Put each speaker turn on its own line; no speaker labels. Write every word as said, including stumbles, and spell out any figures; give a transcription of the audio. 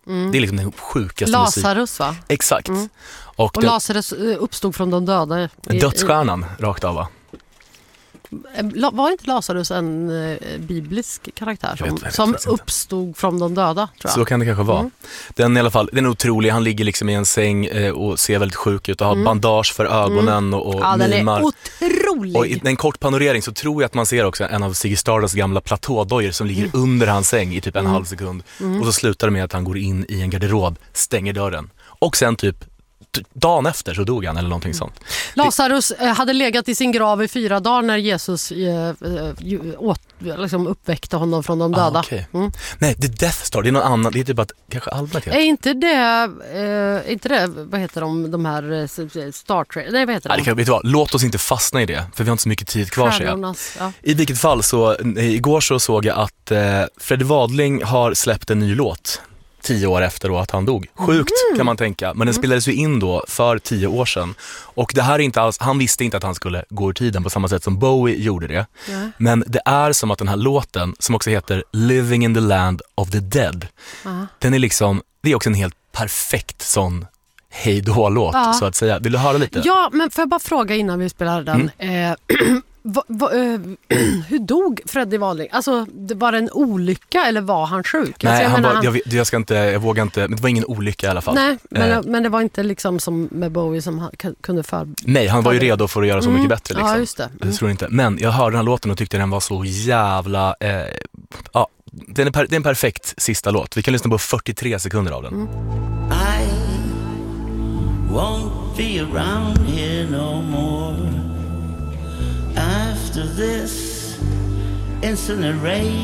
Mm. Det är liksom den sjukaste
Lazarus
musik.
va?
Exakt.
Mm.
Och,
och
den,
Lazarus uppstod från de döda. I,
dödsstjärnan i, rakt av va?
Var inte Lazarus en uh, biblisk karaktär som,
vet,
som uppstod från de döda, tror jag?
Så kan det kanske vara.
Mm.
Den i alla fall, den är otrolig. Han ligger liksom i en säng eh, och ser väldigt sjuk ut och har
Mm.
bandage för ögonen
mm.
och, och
ja, den
mimar.
är otrolig.
Och i en kort panorering så tror jag att man ser också en av Ziggy Stardust gamla platådojor som ligger mm. under hans säng i typ en
mm.
halv sekund.
Mm.
Och så slutar det med att han går in i en garderob, stänger dörren. Och sen typ dagen efter så dog han eller någonting sånt.
Lazarus eh, hade legat i sin grav i fyra dagar när Jesus eh, eh, åt, liksom uppväckte honom från de döda.
Ah, okay.
mm.
Nej, det är Death Star, det är någon annan. Det är typ att kanske allmänt.
Är inte det, eh, inte det, vad heter de, de här eh, Star Trek? Nej, vad heter
ja,
de?
det kan, vet du vad, låt oss inte fastna i det, för vi har inte så mycket tid kvar.
Stjärnornas, ja.
I vilket fall så, igår så såg jag att eh, Freddie Wadling har släppt en ny låt tio år efter då att han dog. Sjukt mm. kan man tänka, men den
mm.
spelades ju in då för tio år sedan. Och det här är inte alls, han visste inte att han skulle gå ur tiden på samma sätt som Bowie gjorde det.
Ja.
Men det är som att den här låten, som också heter Living in the Land of the Dead,
ja.
den är liksom, det är också en helt perfekt sån hej då-låt, ja. så att säga. Vill du höra lite?
Ja, men får jag bara fråga innan vi spelar den. Mm. Eh, va, va, eh, hur dog Freddie Wadling? Alltså, det var det en olycka eller var han sjuk?
Nej,
alltså, jag,
han
menar,
var,
han...
jag, jag ska inte, jag vågar inte, men det var ingen olycka i alla fall.
Nej, men,
eh.
men det var inte liksom som med Bowie som han kunde för...
Nej, han var ju redo för att göra så
mm.
mycket bättre. Liksom.
Ja, just det. Mm.
Jag tror inte. Men jag hörde den här låten och tyckte den var så jävla... Eh, ja, den är per, det är en perfekt sista låt. Vi kan lyssna på fyrtiotre sekunder av den.
Mm.
I won't be around here no more after this incineration.